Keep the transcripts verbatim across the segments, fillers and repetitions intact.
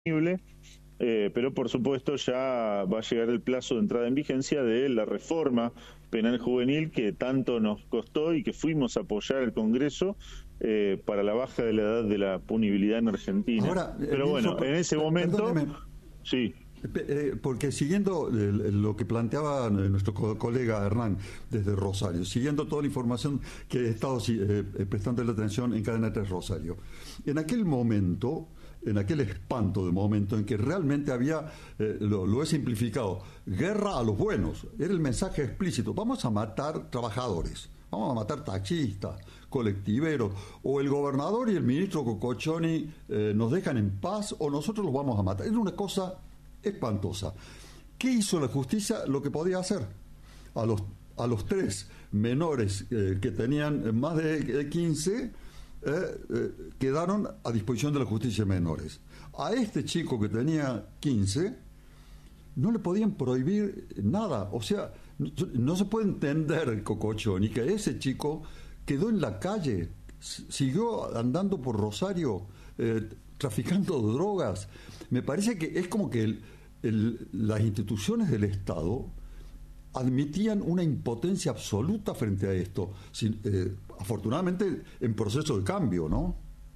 Eh, pero por supuesto ya va a llegar el plazo de entrada en vigencia de la reforma penal juvenil que tanto nos costó y que fuimos a apoyar al Congreso eh, para la baja de la edad de la punibilidad en Argentina. Ahora, pero bueno, Nilson, en ese momento... Perdóneme. Sí. Eh, porque siguiendo lo que planteaba nuestro colega Hernán desde Rosario, siguiendo toda la información que he estado eh, prestando la atención en Cadena tres Rosario, en aquel momento, en aquel espanto de momento en que realmente había, eh, lo, lo he simplificado, guerra a los buenos, era el mensaje explícito, vamos a matar trabajadores, vamos a matar taxistas, colectiveros, o el gobernador y el ministro Cocochoni eh, nos dejan en paz o nosotros los vamos a matar. Era una cosa espantosa. ¿Qué hizo la justicia? Lo que podía hacer. A los, a los tres menores eh, que tenían más de quince eh, eh, quedaron a disposición de la justicia de menores. A este chico que tenía quince no le podían prohibir nada. O sea, no, no se puede entender, Cocochoni, que ese chico quedó en la calle, siguió andando por Rosario, eh, traficando drogas. Me parece que es como que el, el, las instituciones del Estado admitían una impotencia absoluta frente a esto. Sin, eh, afortunadamente en proceso de cambio, ¿no?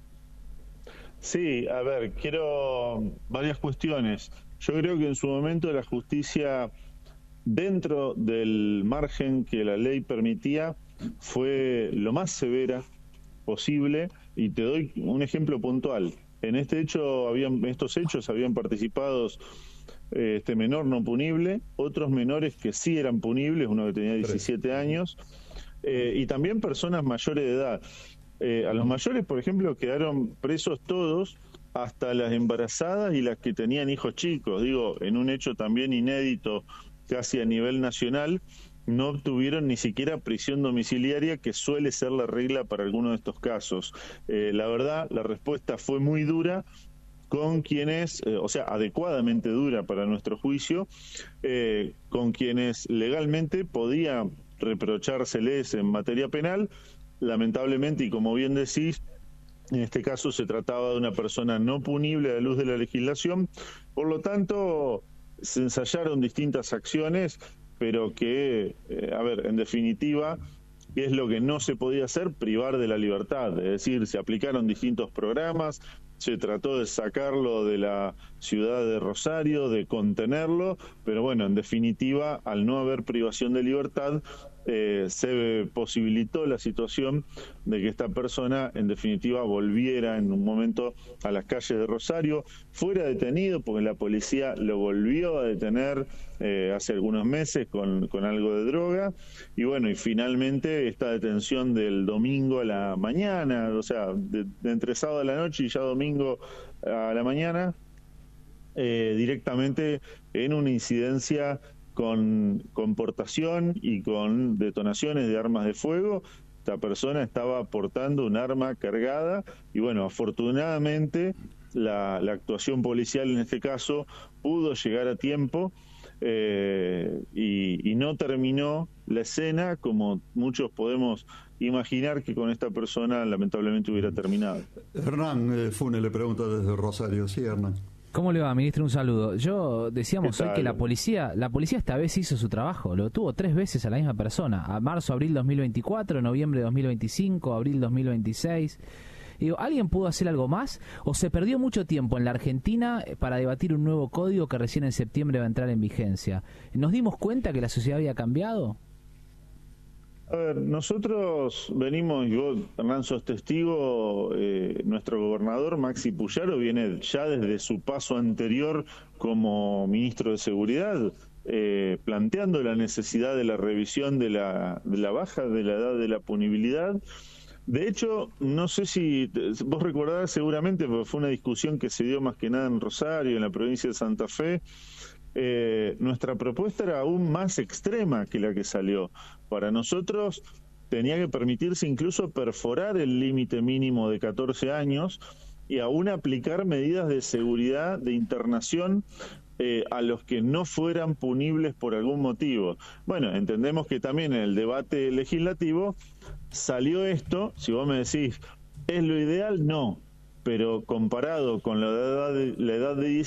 Sí, a ver, quiero varias cuestiones. Yo creo que en su momento la justicia, dentro del margen que la ley permitía, fue lo más severa posible, y te doy un ejemplo puntual. En este hecho habían, estos hechos habían participado eh, este menor no punible, otros menores que sí eran punibles, uno que tenía diecisiete años, eh, y también personas mayores de edad. Eh, a los mayores, por ejemplo, quedaron presos todos, hasta las embarazadas y las que tenían hijos chicos. Digo, en un hecho también inédito, casi a nivel nacional, no obtuvieron ni siquiera prisión domiciliaria, que suele ser la regla para algunos de estos casos. Eh, la verdad, la respuesta fue muy dura con quienes, eh, o sea, adecuadamente dura para nuestro juicio, eh, con quienes legalmente podía reprochárseles en materia penal. Lamentablemente, y como bien decís, en este caso se trataba de una persona no punible a la luz de la legislación, por lo tanto se ensayaron distintas acciones, pero que, eh, a ver, en definitiva, ¿qué es lo que no se podía hacer? Privar de la libertad. Es decir, se aplicaron distintos programas, se trató de sacarlo de la ciudad de Rosario, de contenerlo, pero bueno, en definitiva, al no haber privación de libertad, eh, se posibilitó la situación de que esta persona, en definitiva, volviera en un momento a las calles de Rosario, fuera detenido, porque la policía lo volvió a detener eh, hace algunos meses con, con algo de droga, y bueno, y finalmente esta detención del domingo a la mañana, o sea, de, de entre sábado a la noche y ya domingo a la mañana, eh, directamente en una incidencia con, con portación y con detonaciones de armas de fuego. Esta persona estaba portando un arma cargada y bueno, afortunadamente la, la actuación policial en este caso pudo llegar a tiempo eh, y, y no terminó la escena como muchos podemos imaginar que con esta persona lamentablemente hubiera terminado. Hernán eh, Funes le pregunta desde Rosario. Sí, Hernán. ¿Cómo le va, ministro? Un saludo. Yo decíamos hoy que la policía, la policía esta vez hizo su trabajo, lo tuvo tres veces a la misma persona, a marzo, abril dos mil veinticuatro, noviembre dos mil veinticinco, abril dos mil veintiséis. Digo, ¿alguien pudo hacer algo más o se perdió mucho tiempo en la Argentina para debatir un nuevo código que recién en septiembre va a entrar en vigencia? ¿Nos dimos cuenta que la sociedad había cambiado? A ver, nosotros venimos, y vos, Hernán, sos testigo, eh, nuestro gobernador Maxi Puyaro viene ya desde su paso anterior como ministro de Seguridad, eh, planteando la necesidad de la revisión de la, de la baja de la edad de la punibilidad. De hecho, no sé si vos recordás seguramente, porque fue una discusión que se dio más que nada en Rosario, en la provincia de Santa Fe. Eh, nuestra propuesta era aún más extrema que la que salió. Para nosotros tenía que permitirse incluso perforar el límite mínimo de catorce años y aún aplicar medidas de seguridad de internación eh, a los que no fueran punibles por algún motivo. Bueno, entendemos que también en el debate legislativo salió esto. Si vos me decís, ¿es lo ideal? No. pero comparado con la edad de, la edad de